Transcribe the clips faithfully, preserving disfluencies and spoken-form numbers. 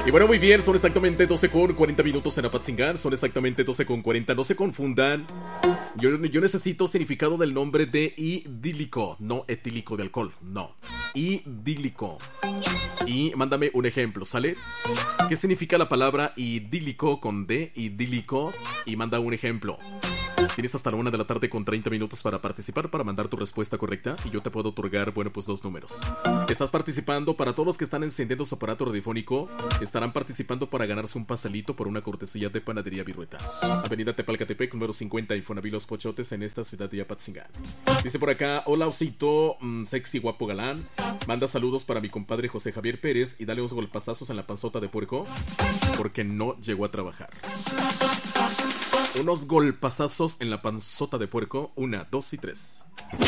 Y bueno, muy bien, son exactamente doce con cuarenta minutos en Apatzingán. Son exactamente doce con cuarenta, no se confundan. Yo, yo necesito significado del nombre de idílico, no etílico de alcohol, no. Idílico. Y mándame un ejemplo, ¿sale? ¿Qué significa la palabra idílico con D? Idílico. Y manda un ejemplo. Tienes hasta la una de la tarde con treinta minutos para participar, para mandar tu respuesta correcta. Y yo te puedo otorgar, bueno, pues dos números. Estás participando, para todos los que están encendiendo su aparato radiofónico, estarán participando para ganarse un pasalito por una cortesía de Panadería Virueta. Avenida Tepalcatepec, número cincuenta, Infonavit Los Pochotes, en esta ciudad de Apatzingán. Dice por acá, hola osito, mmm, sexy, guapo, galán. Manda saludos para mi compadre José Javier Pérez y dale unos golpazazos en la panzota de puerco, porque no llegó a trabajar. Unos golpazazos en la panzota de puerco. Una, dos y tres.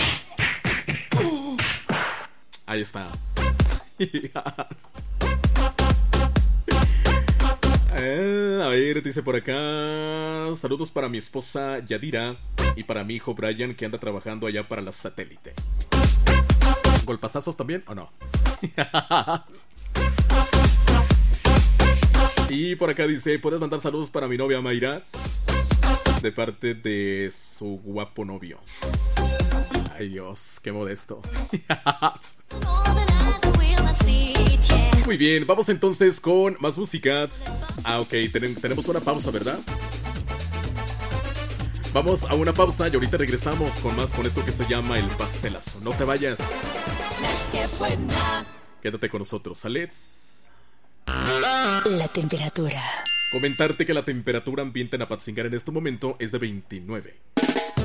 Ahí está. eh, a ver, dice por acá. Saludos para mi esposa Yadira y para mi hijo Brian, que anda trabajando allá para la satélite. ¿Golpazazos también o no? Y por acá dice, ¿puedes mandar saludos para mi novia Mayra? De parte de su guapo novio. Ay Dios, qué modesto. Muy bien, vamos entonces con más música. Ah, ok, ten- tenemos una pausa, ¿verdad? Vamos a una pausa y ahorita regresamos con más, con esto que se llama el pastelazo. No te vayas. Quédate con nosotros, ¿sale? La temperatura. Comentarte que la temperatura ambiente en Apatzingán en este momento es de veintinueve.